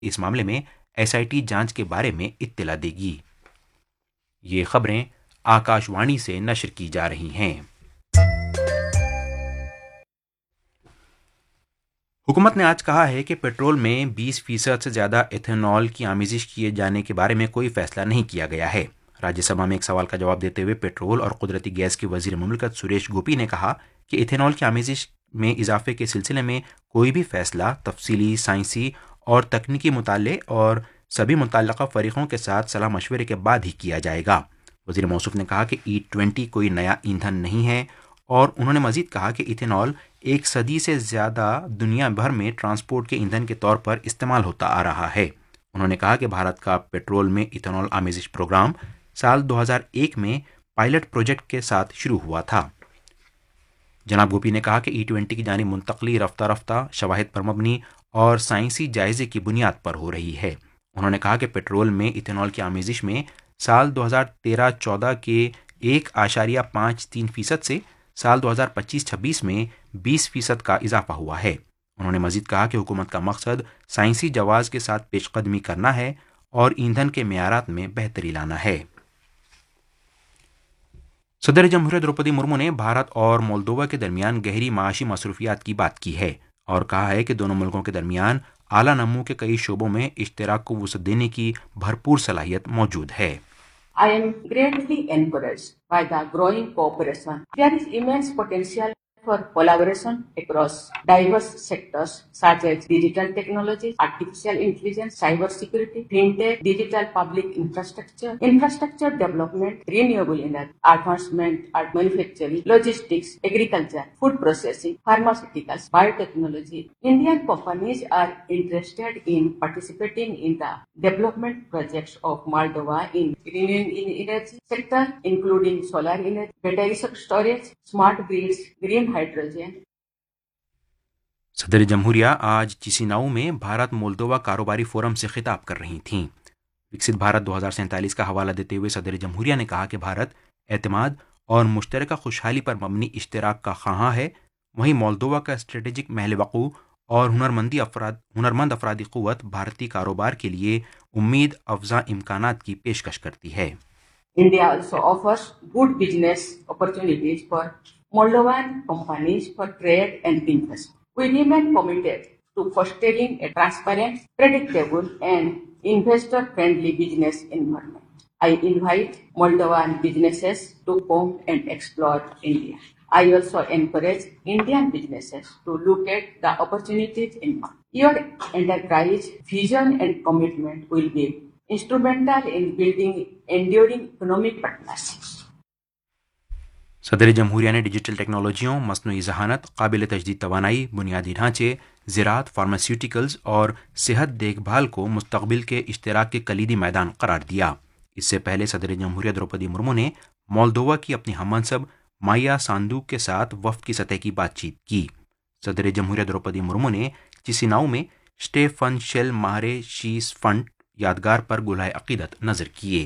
اس معاملے میں SIT جانچ کے بارے میں اطلاع دے گی۔ یہ خبریں آکاش وانی سے نشر کی جا رہی ہیں۔ حکومت نے آج کہا ہے کہ پیٹرول میں 20% سے زیادہ ایتھنول کی آمیزش کیے جانے کے بارے میں کوئی فیصلہ نہیں کیا گیا ہے۔ راجیہ سبھا میں ایک سوال کا جواب دیتے ہوئے پیٹرول اور قدرتی گیس کے وزیر مملکت سریش گوپی نے کہا کہ ایتھنول کی آمیزش میں اضافے کے سلسلے میں کوئی بھی فیصلہ تفصیلی، سائنسی اور تکنیکی مطالعے اور سبھی متعلقہ فریقوں کے ساتھ صلاح مشورے کے بعد ہی کیا جائے گا۔ وزیر موصوف نے کہا کہ E20 کوئی نیا ایندھن نہیں ہے، اور انہوں نے مزید کہا کہ ایتھنول ایک صدی سے زیادہ دنیا بھر میں ٹرانسپورٹ کے ایندھن کے طور پر استعمال ہوتا آ رہا ہے۔ انہوں نے کہا کہ بھارت کا پیٹرول میں ایتھنول آمیزش پروگرام سال 2001 میں پائلٹ پروجیکٹ کے ساتھ شروع ہوا تھا۔ جناب گوپی نے کہا کہ E20 کی جانب منتقلی رفتہ رفتہ شواہد پر مبنی اور سائنسی جائزے کی بنیاد پر ہو رہی ہے۔ انہوں نے کہا کہ پیٹرول میں ایتھنول کی آمیزش میں سال 2013-14 کے 1.53% سے سال 2025-26 میں 20% کا اضافہ ہوا ہے۔ انہوں نے مزید کہا کہ حکومت کا مقصد سائنسی جواز کے ساتھ پیش قدمی کرنا ہے اور ایندھن کے معیارات میں بہتری لانا ہے۔ صدر جمہوریہ دروپدی مرمو نے بھارت اور مولدووا کے درمیان گہری معاشی مصروفیات کی بات کی ہے اور کہا ہے کہ دونوں ملکوں کے درمیان اعلیٰ نمو کے کئی شعبوں میں اشتراک کو وسعت دینے کی بھرپور صلاحیت موجود ہے۔ I am greatly encouraged by the growing cooperation. There is immense potential for collaboration across diverse sectors such as digital technologies, artificial intelligence, cybersecurity, fintech, digital public infrastructure development, renewable energy, advancement at manufacturing, logistics, agriculture, food processing, pharmaceuticals, biotechnology. Indian companies are interested in participating in the development projects of Moldova in renewable energy sector, including solar energy, battery storage, smart grids, green hydrogen. صدر جمہوریہ آج چیسیناؤ میں Bharat Moldova کاروباری forum سے خطاب کر رہی تھیں۔ وکست بھارت 2047 کا حوالہ دیتے ہوئے صدر جمہوریہ نے کہا کہ بھارت اعتماد اور مشترکہ خوشحالی پر مبنی اشتراک کا خواہاں ہے، وہیں مولدووا کا اسٹریٹجک محل وقوع اور ہنرمند افرادی قوت بھارتی کاروبار کے لیے امید افزا امکانات کی پیشکش کرتی ہے۔ India also offers good business opportunities for Moldovan companies for trade and investment. We remain committed to fostering a transparent, predictable, and investor-friendly business environment. I invite Moldovan businesses to come and explore India. I also encourage Indian businesses to look at the opportunities in market. Your enterprise vision and commitment will be instrumental in building enduring economic partnerships. صدر جمہوریہ نے digital ٹیکنالوجیوں، مصنوعی ذہانت، قابل تجدید توانائی، بنیادی ڈھانچے، زراعت، فارماسیوٹیکلز اور صحت دیکھ بھال کو مستقبل کے اشتراک کے کلیدی میدان قرار دیا۔ اس سے پہلے صدر جمہوریہ دروپدی مرمو نے مولدووا کی اپنی ہم منصب مایا ساندو کے ساتھ وفد کی سطح کی بات چیت کی۔ صدر جمہوریہ دروپدی مرمو نے چیسیناؤ میں اسٹیفن شیل ماہرے شیس فنڈ یادگار پر گلہائے عقیدت نظر کیے۔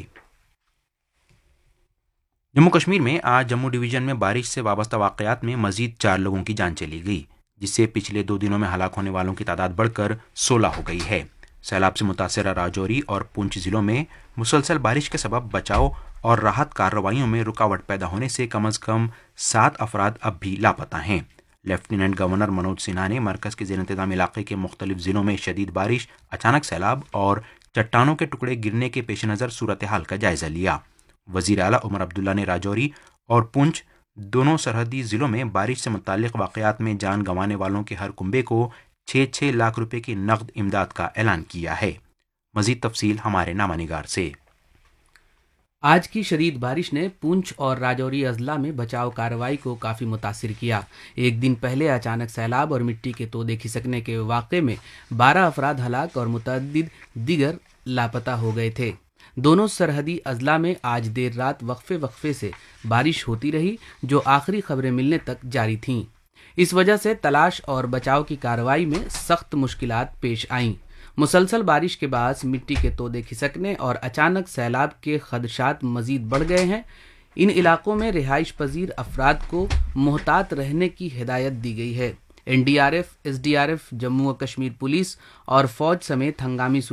جموں کشمیر میں آج جموں ڈویژن میں بارش سے وابستہ واقعات میں مزید 4 لوگوں کی جان چلی گئی، جس سے پچھلے 2 دنوں میں ہلاک ہونے والوں کی تعداد بڑھ کر 16 ہو گئی ہے۔ سیلاب سے متاثرہ راجوری اور پونچھ ضلعوں میں مسلسل بارش کے سبب بچاؤ اور راحت کارروائیوں میں رکاوٹ پیدا ہونے سے کم از کم 7 افراد اب بھی لاپتہ ہیں۔ لیفٹیننٹ گورنر منوج سنہا نے مرکز کے زیر انتظام علاقے کے مختلف ضلعوں میں شدید بارش، اچانک سیلاب اور چٹانوں کے ٹکڑے گرنے کے پیش نظر صورتحال کا جائزہ لیا۔ وزیر اعلیٰ عمر عبداللہ نے راجوری اور پونچھ دونوں سرحدی ضلعوں میں بارش سے متعلق واقعات میں جان گنوانے والوں کے ہر کنبے کو 6 لاکھ روپے کی نقد امداد کا اعلان کیا ہے۔ مزید تفصیل ہمارے نامہ نگار سے۔ آج کی شدید بارش نے پونچھ اور راجوری اضلاع میں بچاؤ کارروائی کو کافی متاثر کیا۔ ایک دن پہلے اچانک سیلاب اور مٹی کے تودے کھسکنے کے واقعے میں 12 افراد ہلاک اور متعدد دیگر لاپتہ ہو گئے تھے۔ دونوں سرحدی اضلاع میں آج دیر رات وقفے سے بارش ہوتی رہی، جو آخری خبریں ملنے تک جاری تھیں۔ اس وجہ سے تلاش اور بچاؤ کی کارروائی میں سخت مشکلات پیش آئیں۔ مسلسل بارش کے باعث مٹی کے تودے کھسکنے اور اچانک سیلاب کے خدشات مزید بڑھ گئے ہیں۔ ان علاقوں میں رہائش پذیر افراد کو محتاط رہنے کی ہدایت دی گئی ہے۔ NDRF, SDRF, جموں و کشمیر پولیس اور فوج سمیت ہنگامی